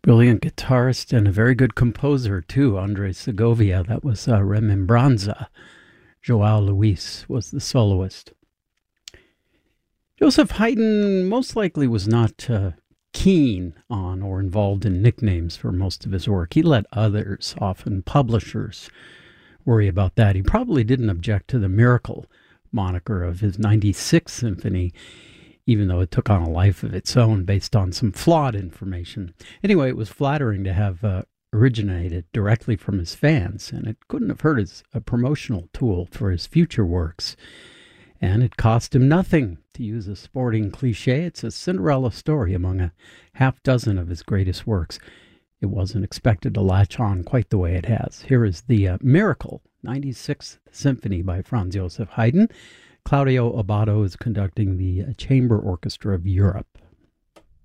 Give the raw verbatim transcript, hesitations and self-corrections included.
Brilliant guitarist and a very good composer, too, Andres Segovia. That was uh, Remembranza. Joao Luis was the soloist. Joseph Haydn most likely was not uh, keen on or involved in nicknames for most of his work. He let others, often publishers, worry about that. He probably didn't object to the Miracle moniker of his ninety-sixth Symphony, even though it took on a life of its own based on some flawed information. Anyway, it was flattering to have uh, originated directly from his fans, and it couldn't have hurt as a promotional tool for his future works. And it cost him nothing. To use a sporting cliche, it's a Cinderella story among a half dozen of his greatest works. It wasn't expected to latch on quite the way it has. Here is the uh, Miracle, ninety-sixth Symphony by Franz Joseph Haydn. Claudio Abbado is conducting the Chamber Orchestra of Europe.